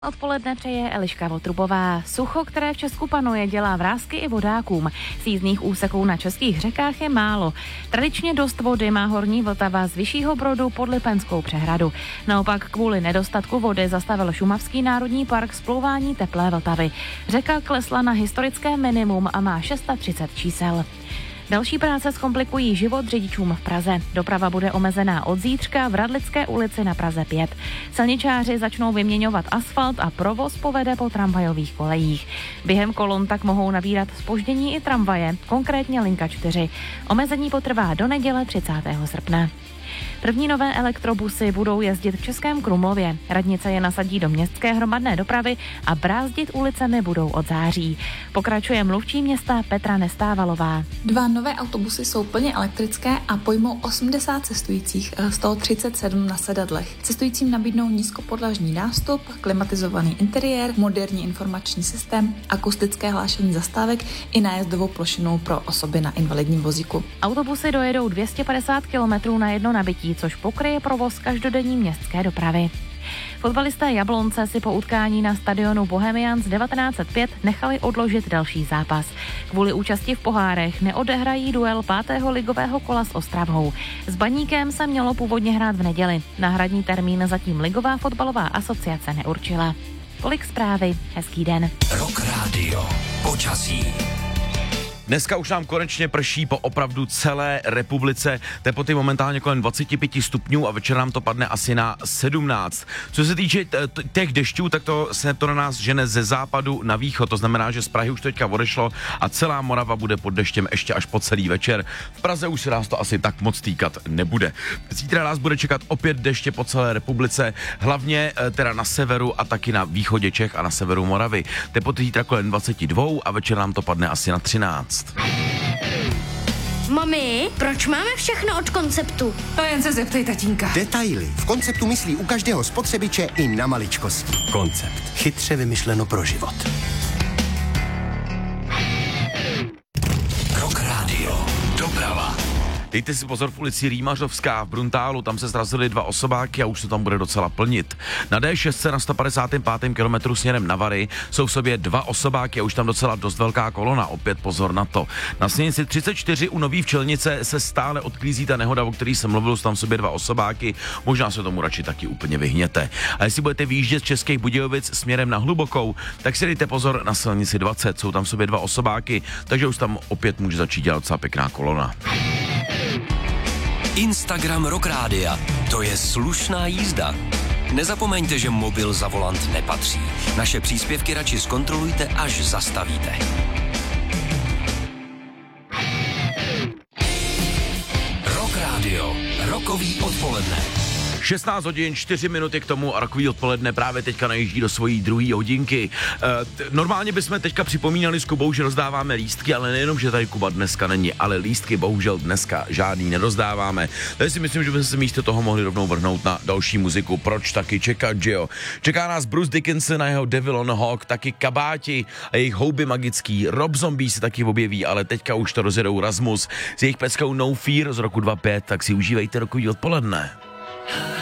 Odpoledne přeje Eliška Votrubová. Sucho, které v Česku panuje, dělá vrásky i vodákům. Sjízdných úseků na českých řekách je málo. Tradičně dost vody má horní Vltava z Vyššího Brodu pod Lipenskou přehradu. Naopak kvůli nedostatku vody zastavil Šumavský národní park splouvání teplé Vltavy. Řeka klesla na historické minimum a má 630 čísel. Další práce zkomplikují život řidičům v Praze. Doprava bude omezená od zítřka v Radlické ulici na Praze 5. Silničáři začnou vyměňovat asfalt a provoz povede po tramvajových kolejích. Během kolon tak mohou nabírat zpoždění i tramvaje, konkrétně linka 4. Omezení potrvá do neděle 30. srpna. První nové elektrobusy budou jezdit v Českém Krumlově. Radnice je nasadí do městské hromadné dopravy a brázdit ulicemi budou od září. Pokračuje mluvčí města Petra Nestávalová. 2 nové autobusy jsou plně elektrické a pojmou 80 cestujících, z toho 37 na sedadlech. Cestujícím nabídnou nízkopodlažní nástup, klimatizovaný interiér, moderní informační systém, akustické hlášení zastávek i nájezdovou plošinu pro osoby na invalidním vozíku. Autobusy dojedou 250 km na jedno nabití, což pokryje provoz každodenní městské dopravy. Fotbalisté Jablonce si po utkání na stadionu Bohemians 1905 nechali odložit další zápas. Kvůli účasti v pohárech neodehrají duel 5. ligového kola s Ostravou. S Baníkem se mělo původně hrát v neděli. Náhradní termín zatím Ligová fotbalová asociace neurčila. Tolik zprávy, hezký den. Rock Radio, počasí. Dneska už nám konečně prší po opravdu celé republice. Teploty momentálně kolem 25 stupňů a večer nám to padne asi na 17. Co se týče těch dešťů, tak se to na nás žene ze západu na východ. To znamená, že z Prahy už teďka odešlo a celá Morava bude pod deštěm ještě až po celý večer. V Praze už se nás to asi tak moc týkat nebude. Zítra nás bude čekat opět deště po celé republice, hlavně teda na severu a taky na východě Čech a na severu Moravy. Teploty zítra kolem 22 a večer nám to padne asi na 13. Mami, proč máme všechno od Konceptu? To jen se zeptej tatínka. Detaily. V Konceptu myslí u každého spotřebiče i na maličkosti. Koncept. Chytře vymyšleno pro život. Rock Radio, doprava. Dejte si pozor v ulici Rýmařovská v Bruntálu, tam se zrazily 2 osobáky a už se tam bude docela plnit. Na D6 na 155. kilometru směrem na Vary jsou v sobě 2 osobáky a už tam docela dost velká kolona, opět pozor na to. Na silnici 34 u Nový Včelnice se stále odklízí ta nehoda, o který jsem mluvil, jsou tam v sobě 2 osobáky, možná se tomu radši taky úplně vyhněte. A jestli budete vyjíždět z Českých Budějovic směrem na Hlubokou, tak si dejte pozor na silnici 20, jsou tam v sobě 2 osobáky, takže už tam opět může začít dělat docela pěkná kolona. Instagram Rock Rádia, to je slušná jízda. Nezapomeňte, že mobil za volant nepatří. Naše příspěvky radši zkontrolujte, až zastavíte. Rock Radio, rokový odpoledne. 16 hodin, 4 minuty k tomu a rokový odpoledne právě teďka najíždí do svojí 2. hodinky. Normálně bychom teďka připomínali s Kubou, že rozdáváme lístky, ale nejenom, že tady Kuba dneska není, ale lístky bohužel dneska žádný nerozdáváme. Takže si myslím, že bychom se místo toho mohli rovnou vrhnout na další muziku. Proč taky čekat, že jo? Čeká nás Bruce Dickinson a jeho Devil on Hawk, taky Kabáti a jejich Houby magický. Rob Zombie se taky objeví, ale teďka už to rozjedou Rasmus s jejich peckou No Fear z roku 2005, tak si užívejte rokový odpoledne.